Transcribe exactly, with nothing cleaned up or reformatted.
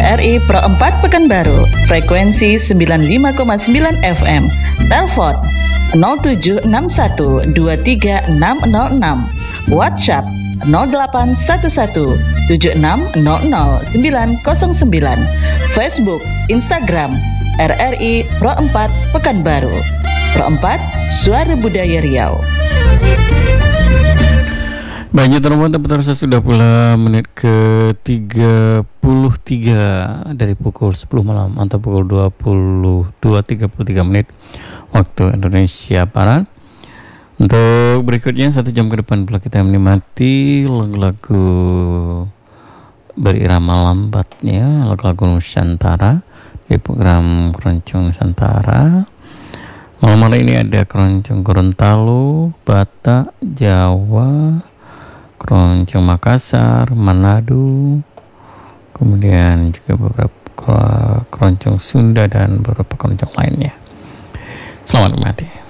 R I Pro empat Pekanbaru, frekuensi sembilan puluh lima koma sembilan F M. Telepon nol tujuh enam satu dua tiga enam nol enam. WhatsApp nol delapan satu satu tujuh enam nol nol sembilan nol sembilan. Facebook, Instagram R R I Pro empat Pekanbaru. Pro empat, Suara Budaya Riau. Banyak teman-teman, terus sudah pula menit ke tiga puluh tiga dari pukul sepuluh malam atau pukul dua puluh dua tiga puluh tiga menit waktu Indonesia Barat. Untuk berikutnya satu jam ke depan pula kita menikmati lagu-lagu berirama lambatnya, lagu-lagu Nusantara di program Keroncong Nusantara. Malam hari ini ada Keroncong Gorontalo, Batak, Jawa, Keroncong Makassar, Manado, kemudian juga beberapa keroncong Sunda dan beberapa keroncong lainnya. Selamat menikmati.